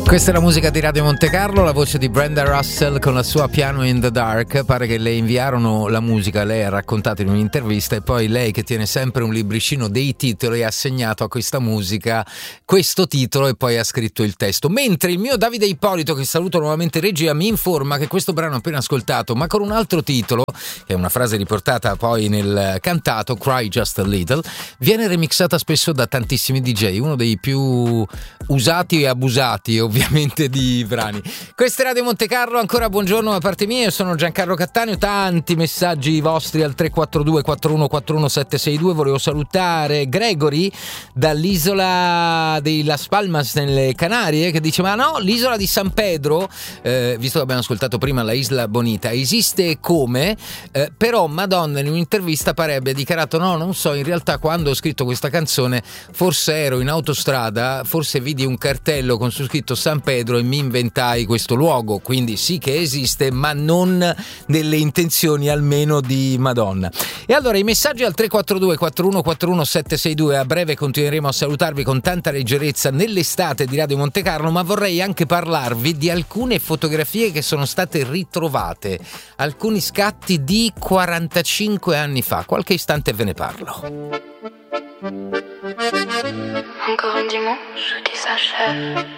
Questa è la musica di Radio Monte Carlo, la voce di Brenda Russell con la sua Piano in the Dark. Pare che le inviarono la musica, lei ha raccontato in un'intervista, e poi lei, che tiene sempre un libricino dei titoli, ha assegnato a questa musica questo titolo e poi ha scritto il testo. Mentre il mio Davide Ippolito, che saluto nuovamente in regia, mi informa che questo brano appena ascoltato, ma con un altro titolo, che è una frase riportata poi nel cantato Cry Just a Little, viene remixata spesso da tantissimi DJ, uno dei più usati e abusati ovviamente di brani. Questa è Radio Monte Carlo, ancora buongiorno da parte mia, io sono Giancarlo Cattaneo, tanti messaggi vostri al 342 4141 762. Volevo salutare Gregory dall'isola di Las Palmas nelle Canarie, che dice: ma no, l'isola di San Pedro, visto che abbiamo ascoltato prima la Isla Bonita, esiste come, però Madonna in un'intervista pare abbia dichiarato: no, non so, in realtà quando ho scritto questa canzone forse ero in autostrada, forse vidi un cartello con su scritto San Pedro e mi inventai questo luogo, quindi sì che esiste, ma non nelle intenzioni almeno di Madonna. E allora i messaggi al 342 4141 762. A breve continueremo a salutarvi con tanta leggerezza nell'estate di Radio Monte Carlo, ma vorrei anche parlarvi di alcune fotografie che sono state ritrovate, alcuni scatti di 45 anni fa. Qualche istante ve ne parlo. Encore un dimanche, tout s'achève.